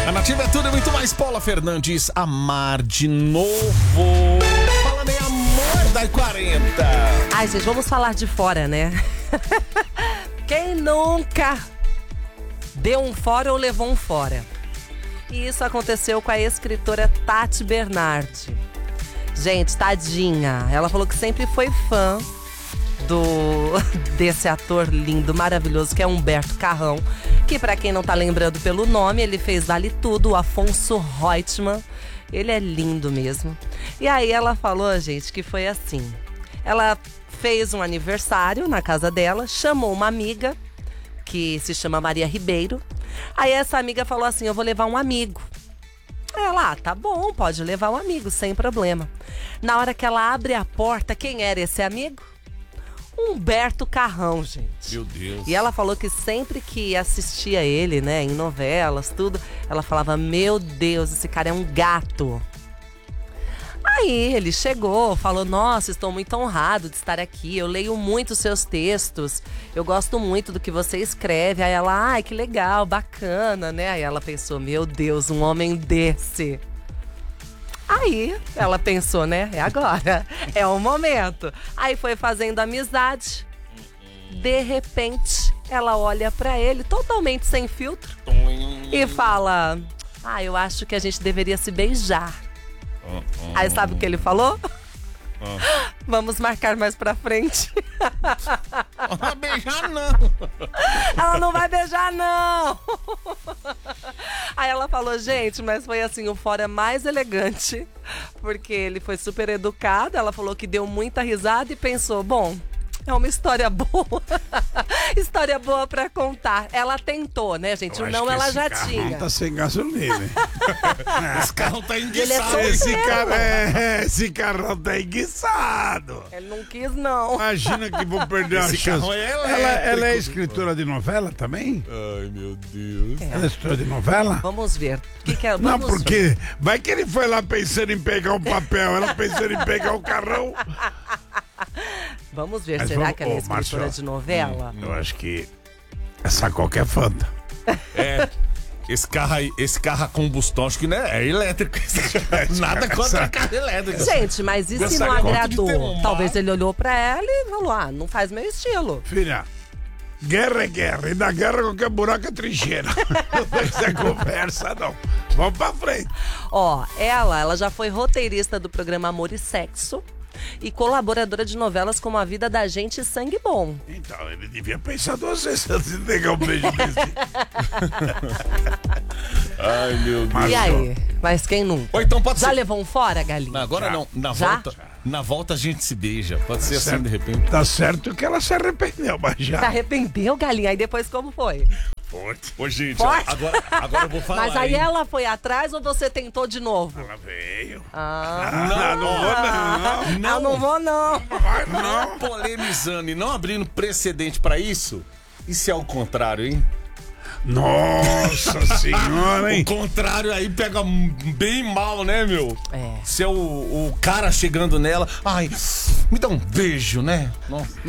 A Nativa é tudo e muito mais. Paula Fernandes, amar de novo. Falando em amor das 40. Ai, gente, vamos falar de fora, né? Quem nunca deu um fora ou levou um fora? E isso aconteceu com a escritora Tati Bernardi. Gente, tadinha. Ela falou que sempre foi fã desse ator lindo, maravilhoso, que é Humberto Carrão, que pra quem não tá lembrando pelo nome, ele fez Vale Tudo, o Afonso Reutemann. Ele é lindo mesmo. E aí ela falou, gente, que foi assim. Ela fez um aniversário na casa dela, chamou uma amiga, que se chama Maria Ribeiro. Aí essa amiga falou assim, eu vou levar um amigo. Ela, tá bom, pode levar um amigo, sem problema. Na hora que ela abre a porta, quem era esse amigo? Humberto Carrão, gente. Meu Deus. E ela falou que sempre que assistia ele, né, em novelas, tudo, ela falava, meu Deus, esse cara é um gato. Aí ele chegou, falou, nossa, estou muito honrado de estar aqui, eu leio muito os seus textos, eu gosto muito do que você escreve. Aí ela, ai, que legal, bacana, né? Aí ela pensou, meu Deus, um homem desse. Aí ela pensou, né, é agora, é o momento. Aí foi fazendo amizade, de repente ela olha pra ele, totalmente sem filtro, e fala, eu acho que a gente deveria se beijar. Aí sabe o que ele falou? Vamos marcar mais pra frente. Não vai beijar, não. Ela não vai beijar, não. Aí ela falou, gente, mas foi assim, o fora mais elegante, porque ele foi super educado. Ela falou que deu muita risada e pensou, bom, é uma história boa. História boa pra contar. Ela tentou, né, gente? O não ela já tinha. Tá sem gasolina. Esse carro tá Ele é enguiçado. solteiro. Esse carrão tá enguiçado. Ele não quis, não. Imagina que vou perder a Esse chance. carro é Ela elétrico. é escritora de novela também? Ai, meu Deus. Ela é escritora de novela? Vamos ver. O que que é? Não, Vamos porque vai que ele foi lá pensando em pegar um papel, ela pensando em pegar o carrão. Vamos ver, Mas será vamos- que ela é Ô, escritora Márcio, de novela? Eu acho que essa qualquer fanta. É. Esse carro a combustão, acho que não é elétrico. Nada contra carro elétrico. Gente, mas e se Essa não conta de agradou? ter um Talvez mar- ele olhou pra ela e falou, não faz meu estilo. Filha, guerra é guerra. E na guerra qualquer buraco é trincheira. Não tem essa conversa, não. Vamos pra frente. Ó, ela já foi roteirista do programa Amor e Sexo e colaboradora de novelas como A Vida da Gente e Sangue Bom. Então, ele devia pensar duas vezes antes de pegar um beijo desse. Ai, meu Deus. E aí? Mas quem nunca? Ou então pode Já ser. levou um fora, galinha? Não, agora não. Já? Na volta a gente se beija. Pode ser assim, Certo. de repente. Tá certo que ela se arrependeu, mas já. Se arrependeu, galinha? Aí depois como foi? Forte. Ô, gente, Forte. agora eu vou falar. Mas aí hein? ela foi atrás ou você tentou de novo? Ela veio. Ah, Não vou não. eu não vou não. Vai Não não. polemizando e não abrindo precedente pra isso. E se é o contrário, hein? Nossa senhora, O hein? contrário aí pega bem mal, né, meu? É. Se é o cara chegando nela, ai, me dá um beijo, né? Nossa.